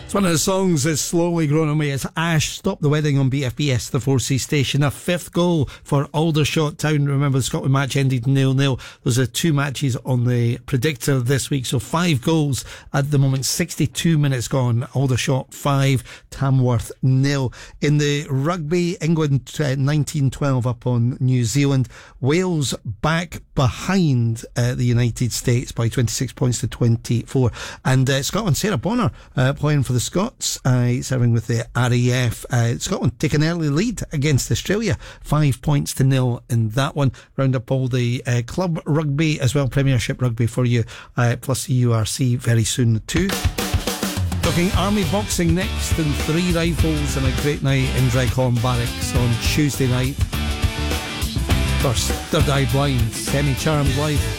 It's one of the songs that's slowly growing on me. It's Ash, Stop the Wedding on BFBS, the 4C station. A fifth goal for Aldershot Town. Remember, the Scotland match ended 0-0. Those are two matches on the predictor this week. So 5 goals at the moment. 62 minutes gone. Aldershot 5, Tamworth 0. In the rugby, England 19-12 up on New Zealand. Wales back behind the United States by 26 points to 24. And Scotland, Sarah Bonner playing for the Scots, serving with the RAF. Scotland take an early lead against Australia, 5 points to 0 in that one. Round up all the club rugby as well, Premiership rugby for you, plus the URC very soon too. Talking army boxing next, and 3 rifles and a great night in Dreghorn Barracks on Tuesday night. Of course, Third Eye Blind, Semi-Charmed Live.